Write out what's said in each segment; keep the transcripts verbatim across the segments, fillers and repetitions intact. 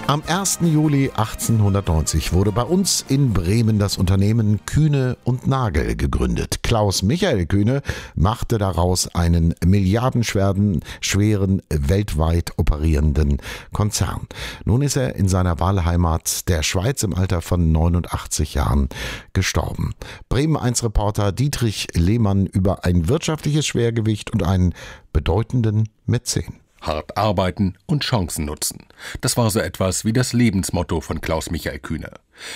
Am ersten Juli achtzehnhundertneunzig wurde bei uns in Bremen das Unternehmen Kühne und Nagel gegründet. Klaus Michael Kühne machte daraus einen milliardenschweren, schweren, weltweit operierenden Konzern. Nun ist er in seiner Wahlheimat der Schweiz im Alter von neunundachtzig Jahren gestorben. Bremen eins Reporter Dietrich Lehmann über ein wirtschaftliches Schwergewicht und einen bedeutenden Mäzen. Hart arbeiten und Chancen nutzen. Das war so etwas wie das Lebensmotto von Klaus Michael Kühne.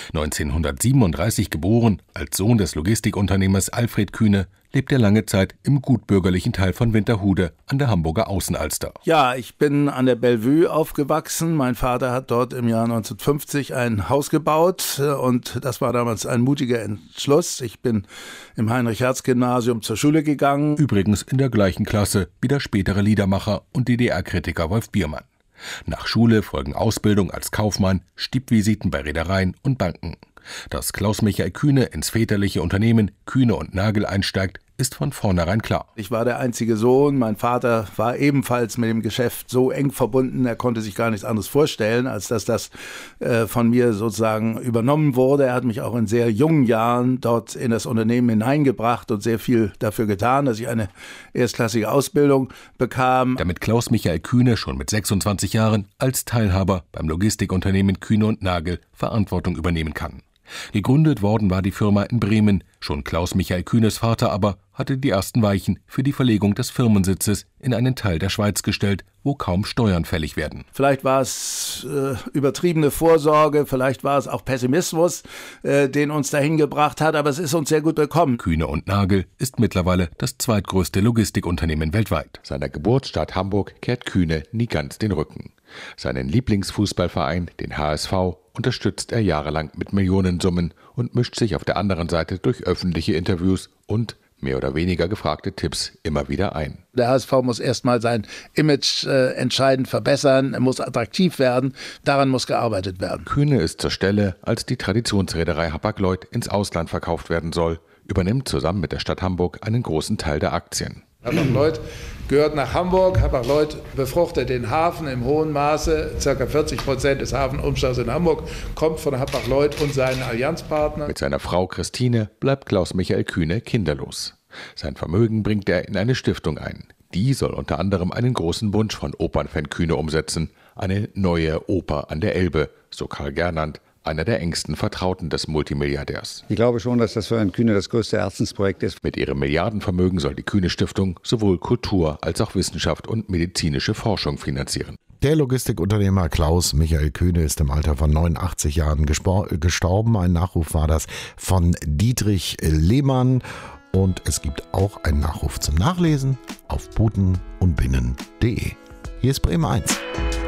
neunzehnhundertsiebenunddreißig geboren, als Sohn des Logistikunternehmers Alfred Kühne, lebt er lange Zeit im gutbürgerlichen Teil von Winterhude an der Hamburger Außenalster. Ja, ich bin an der Bellevue aufgewachsen. Mein Vater hat dort im Jahr neunzehnhundertfünfzig ein Haus gebaut und das war damals ein mutiger Entschluss. Ich bin im Heinrich-Hertz-Gymnasium zur Schule gegangen. Übrigens in der gleichen Klasse wie der spätere Liedermacher und D D R-Kritiker Wolf Biermann. Nach Schule folgen Ausbildung als Kaufmann, Stippvisiten bei Reedereien und Banken. Dass Klaus Michael Kühne ins väterliche Unternehmen Kühne und Nagel einsteigt, ist von vornherein klar. Ich war der einzige Sohn, mein Vater war ebenfalls mit dem Geschäft so eng verbunden, er konnte sich gar nichts anderes vorstellen, als dass das äh, von mir sozusagen übernommen wurde. Er hat mich auch in sehr jungen Jahren dort in das Unternehmen hineingebracht und sehr viel dafür getan, dass ich eine erstklassige Ausbildung bekam. Damit Klaus Michael Kühne schon mit sechsundzwanzig Jahren als Teilhaber beim Logistikunternehmen Kühne und Nagel Verantwortung übernehmen kann. Gegründet worden war die Firma in Bremen, schon Klaus Michael Kühnes Vater aber hatte die ersten Weichen für die Verlegung des Firmensitzes in einen Teil der Schweiz gestellt, wo kaum Steuern fällig werden. Vielleicht war es äh, übertriebene Vorsorge, vielleicht war es auch Pessimismus, äh, den uns dahin gebracht hat, aber es ist uns sehr gut bekommen. Kühne und Nagel ist mittlerweile das zweitgrößte Logistikunternehmen weltweit. Seiner Geburtsstadt Hamburg kehrt Kühne nie ganz den Rücken. Seinen Lieblingsfußballverein, den H S V, unterstützt er jahrelang mit Millionensummen und mischt sich auf der anderen Seite durch öffentliche Interviews und mehr oder weniger gefragte Tipps immer wieder ein. Der H S V muss erstmal sein Image äh, entscheidend verbessern, er muss attraktiv werden, daran muss gearbeitet werden. Kühne ist zur Stelle, als die Traditionsreederei Hapag-Lloyd ins Ausland verkauft werden soll, übernimmt zusammen mit der Stadt Hamburg einen großen Teil der Aktien. Hapag-Lloyd gehört nach Hamburg. Hapag-Lloyd befruchtet den Hafen im hohen Maße. Circa vierzig Prozent des Hafenumschlags in Hamburg kommt von Hapag-Lloyd und seinen Allianzpartnern. Mit seiner Frau Christine bleibt Klaus Michael Kühne kinderlos. Sein Vermögen bringt er in eine Stiftung ein. Die soll unter anderem einen großen Wunsch von Opernfan Kühne umsetzen. Eine neue Oper an der Elbe, so Karl Gernand, einer der engsten Vertrauten des Multimilliardärs. Ich glaube schon, dass das für Herrn Kühne das größte Herzensprojekt ist. Mit ihrem Milliardenvermögen soll die Kühne-Stiftung sowohl Kultur als auch Wissenschaft und medizinische Forschung finanzieren. Der Logistikunternehmer Klaus Michael Kühne ist im Alter von neunundachtzig Jahren gestorben. Ein Nachruf war das von Dietrich Lehmann. Und es gibt auch einen Nachruf zum Nachlesen auf buten und binnen punkt de. Hier ist Bremen eins.